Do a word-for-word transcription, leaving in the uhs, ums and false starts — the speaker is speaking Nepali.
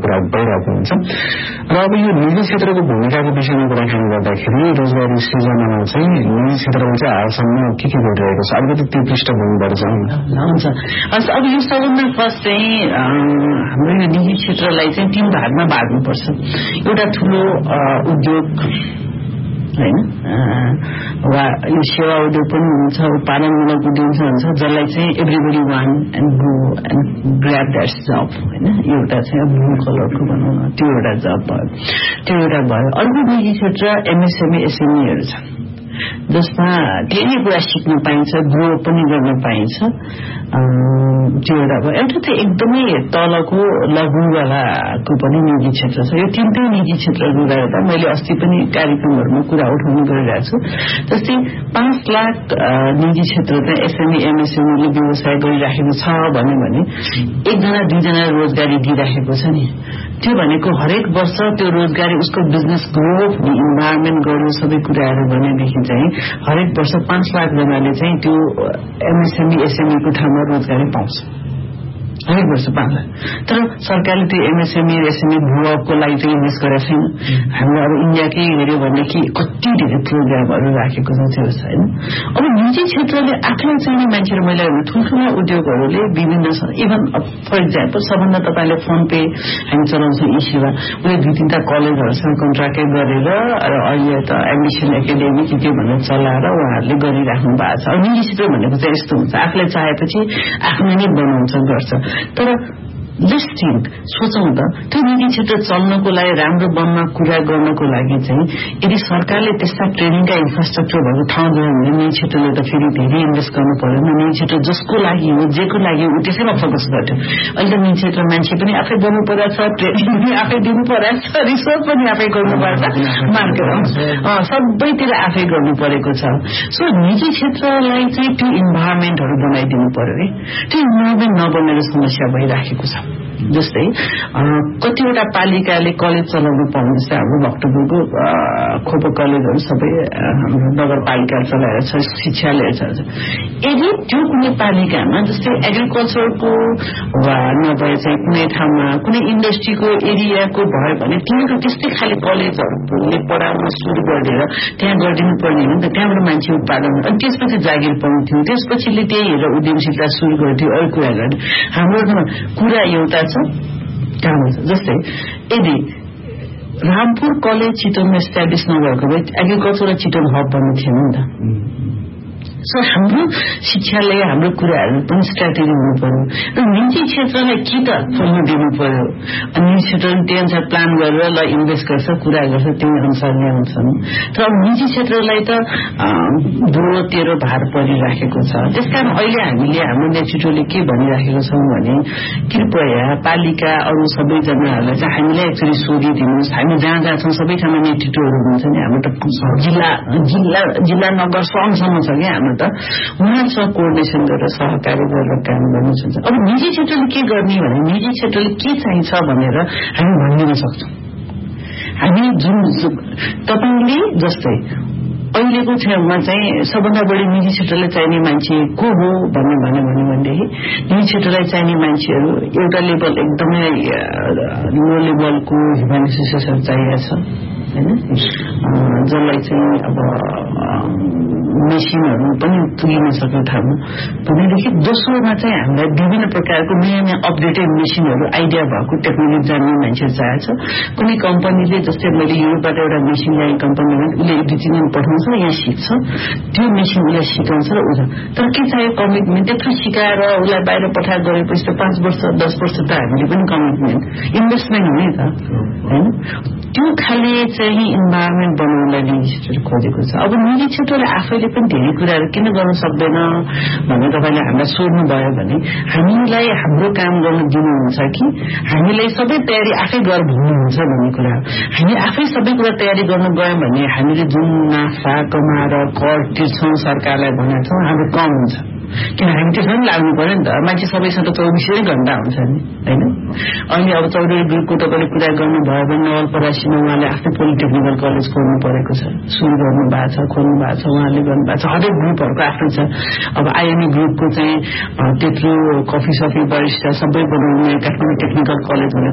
कुरा भइरहेको हुन्छ र अब यो निजी क्षेत्रको भूमिकाको विषयमा कुराकानी गर्दाखेरि रोजगारी सृजनामा चाहिँ निजी क्षेत्रले चाहिँ हालसम्म के के गरिरहेको छ अलिकति त्यो पृष्ठभूमिबाट जाउँ हुन्छ। अब यो सबभन्दा फर्स्ट चाहिँ हाम्रो यो निजी क्षेत्रलाई चाहिँ तीन भागमा बाँड्नुपर्छ। एउटा ठूलो उद्योग हैन वा यो सेवा उद्योग पनि हुन्छ, उत्पादनमूलक उद्योग हुन्छ जसलाई चाहिँ everybody one and go and grab that's जब हैन एउटा चाहिँ ब्लू कलरको भनौँ न त्यो एउटा जब भयो, त्यो एउटा भयो। अर्को निजी क्षेत्र एमएसएमई एसएमईहरू छन् जसमा धेरै कुरा सिक्न पाइन्छ, ग्रो पनि गर्न पाइन्छ, त्यो एउटा भयो। एउटा त एकदमै तलको लघुवालाको पनि निजी क्षेत्र छ। यो तिनटै निजी क्षेत्रहरू गर्दा मैले अस्ति पनि कार्यक्रमहरूमा कुरा उठाउने गरिरहेको छु। जस्तै पाँच लाख निजी क्षेत्र चाहिँ एसएमई एमएसएमईले व्यवसाय गरिराखेको छ भन्यो भने एकजना दुईजना रोजगारी दिइराखेको छ नि, त्यो भनेको हरेक वर्ष त्यो रोजगारी उसको बिजनेस ग्रोथ इन्भाइरोमेन्ट गर्यो सबै कुराहरू भनेदेखि चाहिँ हरेक वर्ष पाँच लाख जनाले चाहिँ त्यो एमएसएमई एसएमईको ठाउँमा रोजगारी पाउँछ हरेक वर्ष पाँच लाख। तर सरकारले त्यो एमएसएमई एसएमई भूअपको लागि चाहिँ इन्भेस्ट गरेको छैन। हाम्रो अब इन्डियाकै हेऱ्यो भने कि कति धेरै प्रोग्रामहरू राखेको छ त्यो छैन। अब निजी क्षेत्रले आफूलाई चाहिने मान्छेहरू मैले ठुल्ठुला उद्योगहरूले विभिन्न इभन फर इक्जाम्पल सबभन्दा तपाईँले फोन पे हामी चलाउँछौँ ई सेवा उसले दुई तिनवटा कलेजहरूसँग कन्ट्राक्ट गरेर अहिले त एम्बिसन एकाडेमी के के भनेर चलाएर उहाँहरूले गरिराख्नु भएको छ। अब निजी क्षेत्र भनेको चाहिँ यस्तो हुन्छ आफूलाई चाहेपछि आफ्नो नै बनाउँछ गर्छ। तर लेट्स थिंक सोचौं त त्यो निजी क्षेत्र चल्नको लागि राम्रो बन्न कुरा गर्नको लागि चाहिँ यदि सरकारले त्यस्ता ट्रेनिङका इन्फ्रास्ट्रक्चर भएको ठाउँ गयो भने निजी क्षेत्रले त फेरि धेरै इन्भेस्ट गर्नु पर्दैन। निजी क्षेत्र जसको लागि हो जेको लागि हो त्यसैमा फोकस गर्थ्यो। अहिले त निजी क्षेत्र मान्छे पनि आफै गर्नु परेको छ, ट्रेनिङ पनि आफै दिनु परेको छ, रिसर्च पनि आफै गर्नु पर्छ, मार्केट सबैतिर आफै गर्नु परेको छ। सो निजी क्षेत्रलाई चाहिँ त्यो इन्भाइरोमेन्टहरू बनाइदिनु पर्यो है। त्यो इन्भाइरोमेन्ट नबनेर समस्या भइराखेको छ। जस्तै कतिवटा पालिकाले कलेज चलाउनु पाउँदैछ। हाम्रो भक्तपुरको खोपो कलेजहरू सबै हाम्रो नगरपालिका चलाएर छ, शिक्षालय छ। यदि त्यो कुनै पालिकामा जस्तै एग्रिकल्चरको वा नभए चाहिँ कुनै ठाउँमा कुनै इन्डस्ट्रीको एरियाको भयो भने तिनीहरू त्यस्तै खाले कलेजहरूले पढाउन सुरु गरिदिएर त्यहाँ गरिदिनु पर्ने हो नि त। त्यहाँबाट मान्छे उत्पादन अनि त्यसपछि जागिर पाउँथ्यो, त्यसपछिले त्यही हेरेर उद्यमशीलता सुरु गर्थ्यो। अरू कुरा गर्ने हाम्रो कुरा एउटा छ काम छ। जस्तै यदि रामपुर कलेज चितवनमा इस्टाब्लिस नभएको भए एग्रिकल्चर र चितवन हब बन्नु थिएन नि त। सो हाम्रो शिक्षालय हाम्रो कुराहरू पनि स्ट्राटेजी हुनु पर्यो र निजी क्षेत्रलाई के त खोल्न दिनु पर्यो। अनि निजी क्षेत्रले त्यही अनुसार प्लान गरेर ल इन्भेस्ट गर्छ, कुरा गर्छ, त्यही अनुसार ल्याउँछन्। तर अब निजी क्षेत्रलाई त बुढो तेरो भार परिराखेको छ। त्यसकारण अहिले हामीले हाम्रो नेतृत्वले के भनिराखेको छौँ भने कृपया पालिका अरू सबैजनाहरूलाई चाहिँ हामीलाई एक्चुअली सोधिदिनुहोस्। हामी जहाँ जहाँ छौँ सबै ठाउँमा नेतृत्वहरू हुन्छ नि। हाम्रो त जिल्ला जिल्ला जिल्ला नगर सङ्घसम्म छ क्या हाम्रो त। उहाँहरूसँग कोअर्डिनेसन गरेर सहकारी गरेर काम गर्नु सक्छ। अब निजी क्षेत्रले के गर्ने भने निजी क्षेत्रले के चाहिन्छ भनेर हामी भनिदिन सक्छौँ। हामी जुन तपाईँले जस्तै अहिलेको ठाउँमा चाहिँ सबभन्दा बढी निजी क्षेत्रलाई चाहिने मान्छे को हो भन्ने भन्यो भने भनेदेखि निजी क्षेत्रलाई चाहिने मान्छेहरू एउटा लेभल एकदमै लो लेभलको ह्युमन रिसोर्सेसहरू चाहिएको छ हैन, जसलाई चाहिँ अब मेसिनहरू पनि पुगिन सक्ने ठाउँमा भनेदेखि दोस्रोमा चाहिँ हामीलाई विभिन्न प्रकारको नयाँ नयाँ अपडेटेड मेसिनहरू आइडिया भएको टेक्नोलोजी जान्ने मान्छे चाहिएको छ। कुनै कम्पनीले जस्तै मैले युरोपबाट एउटा मेसिन ल्याएँ कम्पनीमा उसले दुई तिन दिन पठाउँछ, यहाँ सिक्छ, त्यो मेसिन उसलाई सिकाउँछ र उता। तर के चाहियो कमिटमेन्ट। त्यत्रो सिकाएर उसलाई बाहिर पठाएर गरेपछि त पाँच वर्ष दस वर्ष त हामीले पनि कमिटमेन्ट इन्भेस्टमेन्ट हुने त होइन। त्यो खाले चाहिँ इन्भाइरोमेन्ट बनाउनलाई निजी क्षेत्रले खोजेको छ। अब निजी क्षेत्रले आफैले पनि धेरै कुराहरू किन गर्न सक्दैन भनेर तपाईँले हामीलाई सोध्नु भयो भने हामीलाई हाम्रो काम गर्न दिनुहुन्छ कि हामीलाई सबै तयारी आफै गरेर भन्नुहुन्छ भन्ने कुरा। हामी आफै सबै कुरा तयारी गर्नु गयौँ भने हामीले जुन नाफा कमाएर कर तिर्छौँ सरकारलाई भनेको छौँ हाम्रो कम हुन्छ। किन हामी त्यसमा पनि लाग्नु पर्यो नि त। मान्छे सबैसँग त चौबिसै घण्टा हुन्छ नि होइन। अहिले अब चौधरी ग्रुपको तपाईँले कुरा गर्नुभयो भने नवलपरासीमा उहाँले आफ्नै पोलिटेक्निकल कलेज खोल्नु परेको छ, सुरु गर्नु भएको छ, खोल्नु भएको छ, उहाँले गर्नुभएको छ। हरेक ग्रुपहरूको आफ्नो छ। अब आइएमई ग्रुपको चाहिँ त्यत्रो कफी सफी बरिष्ठ सबै बनाउने काठमाडौँ टेक्निकल कलेज भने